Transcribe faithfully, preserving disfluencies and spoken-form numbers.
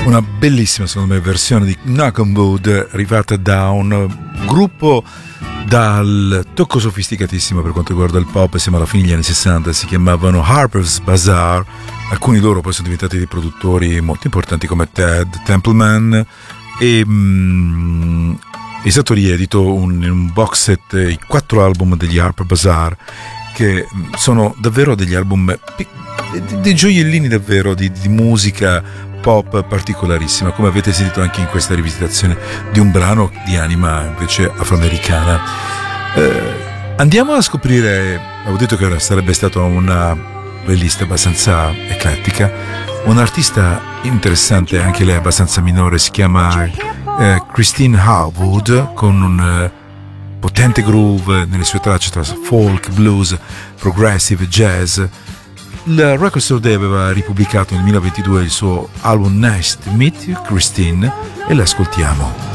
Una bellissima, secondo me, versione di Knock on Wood arrivata da un gruppo dal tocco sofisticatissimo per quanto riguarda il pop, siamo alla fine degli anni sessanta, si chiamavano Harper's Bazaar. Alcuni di loro poi sono diventati dei produttori molto importanti come Ted Templeman e mm, è stato riedito un, un box set, i quattro album degli Harper Bazaar, che sono davvero degli album, dei gioiellini davvero di, di musica pop particolarissima, come avete sentito anche in questa rivisitazione di un brano di anima invece afroamericana. Eh, andiamo a scoprire, avevo detto che sarebbe stata una playlist abbastanza eclettica, un artista interessante, anche lei abbastanza minore, si chiama eh, Christine Harwood, con un eh, potente groove nelle sue tracce tra folk, blues, progressive, jazz. Il Record Store Day aveva ripubblicato nel duemilaventidue il suo album Nice to Meet You, Christine, e l'ascoltiamo.